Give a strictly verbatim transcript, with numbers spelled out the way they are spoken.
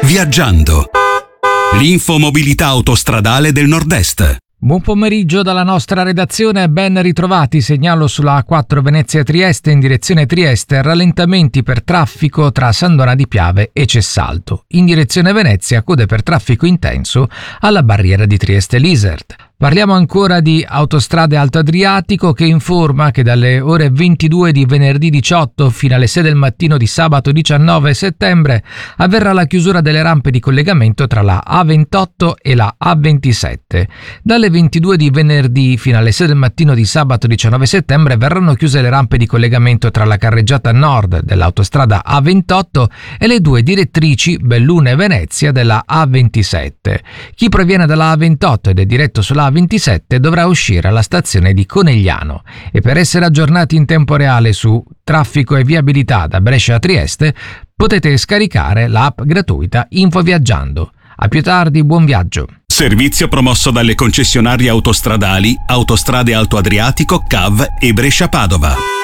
Viaggiando. L'infomobilità autostradale del Nord-Est. Buon pomeriggio dalla nostra redazione, ben ritrovati. Segnalo sulla A quattro Venezia-Trieste in direzione Trieste rallentamenti per traffico tra Sandona di Piave e Cessalto. In direzione Venezia code per traffico intenso alla barriera di Trieste-Lisert. Parliamo ancora di Autostrade Alto Adriatico, che informa che dalle ore ventidue di venerdì diciotto fino alle sei del mattino di sabato diciannove settembre avverrà la chiusura delle rampe di collegamento tra la A ventotto e la A ventisette. Dalle ventidue di venerdì fino alle sei del mattino di sabato diciannove settembre verranno chiuse le rampe di collegamento tra la carreggiata nord dell'autostrada A ventotto e le due direttrici Belluno e Venezia della A ventisette. Chi proviene dalla A ventotto ed è diretto sulla A ventisette dovrà uscire alla stazione di Conegliano. E per essere aggiornati in tempo reale su traffico e viabilità da Brescia a Trieste potete scaricare l'app gratuita InfoViaggiando. A più tardi, buon viaggio. Servizio promosso dalle concessionarie autostradali Autostrade Alto Adriatico, C A V e Brescia Padova.